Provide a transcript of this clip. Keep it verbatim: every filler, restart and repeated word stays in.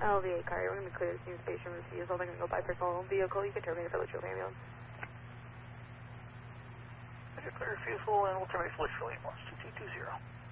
L V eight car, we're going to be clear the scene station with C. Is only going to go by personal vehicle. You can terminate for the Litchfield ambulance. Clear vehicle and we'll terminate for Litchfield ambulance two two two zero.